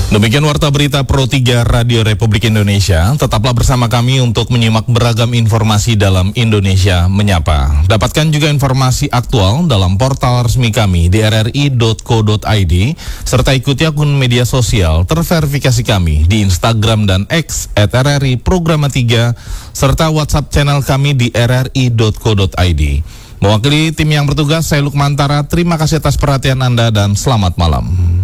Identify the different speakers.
Speaker 1: Demikian Warta Berita Pro 3 Radio Republik Indonesia. Tetaplah bersama kami untuk menyimak beragam informasi dalam Indonesia Menyapa. Dapatkan juga informasi aktual dalam portal resmi kami di rri.co.id, serta ikuti akun media sosial terverifikasi kami di Instagram dan X @RRI Programa 3, serta WhatsApp channel kami di rri.co.id. Mewakili tim yang bertugas, saya Lukman Tara. Terima kasih atas perhatian Anda dan selamat malam.